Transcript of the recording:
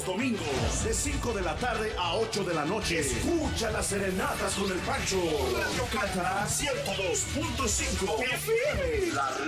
los domingos, de 5 de la tarde a 8 de la noche. Escucha las serenatas con el Pancho. Radio Cata 102.5 FM.